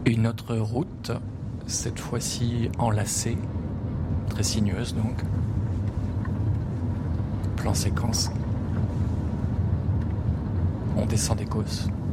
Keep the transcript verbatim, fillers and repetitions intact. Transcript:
Une autre route, cette fois-ci enlacée, très sinueuse donc. Plan séquence. On descend des Causses.